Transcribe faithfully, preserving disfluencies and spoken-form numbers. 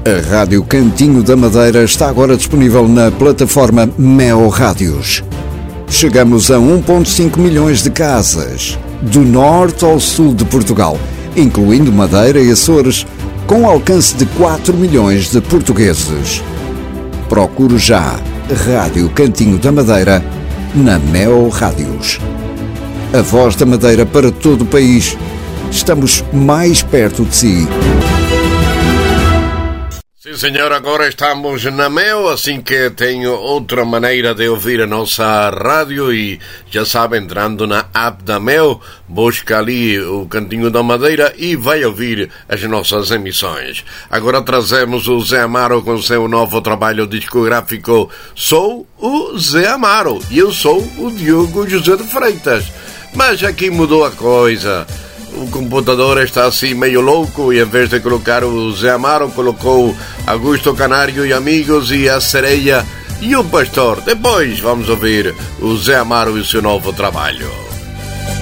A Rádio Cantinho da Madeira está agora disponível na plataforma Mel Rádios. Chegamos a um vírgula cinco milhões de casas, do norte ao sul de Portugal, incluindo Madeira e Açores, com alcance de quatro milhões de portugueses. Procure já Rádio Cantinho da Madeira na Mel Rádios. A voz da Madeira para todo o país. Estamos mais perto de si. Sim, senhor, agora estamos na Mel, assim que tenho outra maneira de ouvir a nossa rádio e já sabe, entrando na app da Mel, busca ali o Cantinho da Madeira e vai ouvir as nossas emissões. Agora trazemos o Zé Amaro com seu novo trabalho discográfico. Sou o Zé Amaro e eu sou o Diogo José de Freitas. Mas aqui mudou a coisa. O computador está assim meio louco e em vez de colocar o Zé Amaro, colocou Augusto Canário e Amigos e a Sereia e o Pastor. Depois vamos ouvir o Zé Amaro e o seu novo trabalho.